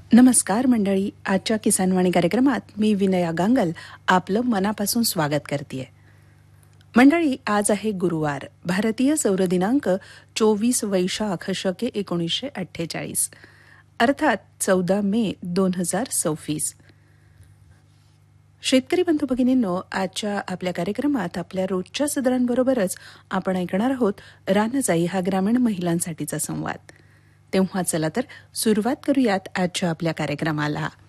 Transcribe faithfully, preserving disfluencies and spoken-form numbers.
नमस्कार मंडळी. आजच्या किसानवाणी कार्यक्रमात मी विनया गांगल आपलं मनापासून स्वागत करते. मंडळी, आज आहे गुरुवार. भारतीय सौर दिनांक चोवीस वैशाख शके एकोणीसशे अठ्ठेचाळीस, अर्थात चौदा मे दोन हजार सव्वीस. शेतकरी बंधू भगिनींनो, आजच्या आपल्या कार्यक्रमात आपल्या रोजच्या सदरांबरोबरच आपण ऐकणार आहोत रानजाई हा ग्रामीण महिलांसाठीचा संवाद. तेव्हा चला तर सुरुवात करूयात आजच्या आपल्या कार्यक्रमाला.